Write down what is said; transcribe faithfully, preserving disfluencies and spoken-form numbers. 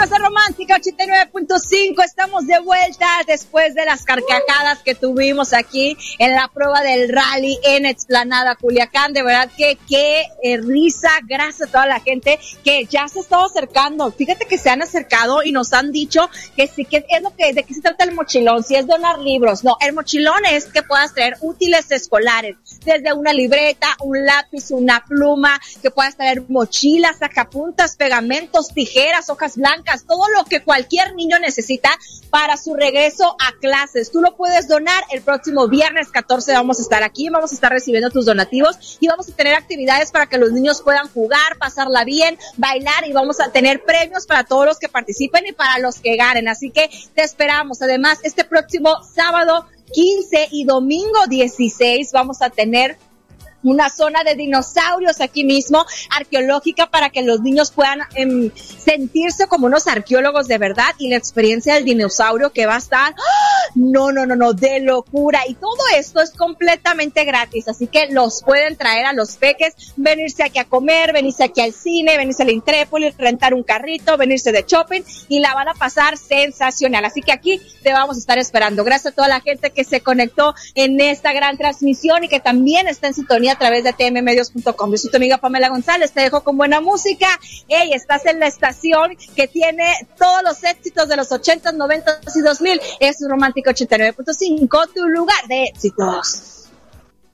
Amigos de Romántica ochenta y nueve punto cinco, estamos de vuelta después de las carcajadas que tuvimos aquí en la prueba del rally en Explanada Culiacán. De verdad que qué eh, risa, gracias a toda la gente que ya se estaba acercando. Fíjate que se han acercado y nos han dicho que sí, que es lo que, de qué se trata el mochilón, si es donar libros. No, el mochilón es que puedas traer útiles escolares, desde una libreta, un lápiz, una pluma, que puedas traer mochilas, sacapuntas, pegamentos, tijeras, hojas blancas, todo lo que cualquier niño necesita para su regreso a clases. Tú lo puedes donar. El próximo viernes catorce vamos a estar aquí, vamos a estar recibiendo tus donativos y vamos a tener actividades para que los niños puedan jugar, pasarla bien, bailar, y vamos a tener premios para todos los que participen y para los que ganen. Así que te esperamos. Además, este próximo sábado quince y domingo dieciséis vamos a tener una zona de dinosaurios aquí mismo, arqueológica, para que los niños puedan eh, sentirse como unos arqueólogos de verdad, y la experiencia del dinosaurio que va a estar, ¡oh! no, no, no, no, de locura, y todo esto es completamente gratis, así que los pueden traer a los peques, venirse aquí a comer, venirse aquí al cine, venirse a la Intrépolis, rentar un carrito, venirse de shopping, y la van a pasar sensacional, así que aquí te vamos a estar esperando. Gracias a toda la gente que se conectó en esta gran transmisión y que también está en sintonía a través de t m medios punto com. Yo soy tu amiga Pamela González, te dejo con buena música. Hey, estás en la estación que tiene todos los éxitos de los ochentas, noventas y dos mil. Es Romántica ochenta y nueve punto cinco, tu lugar de éxitos.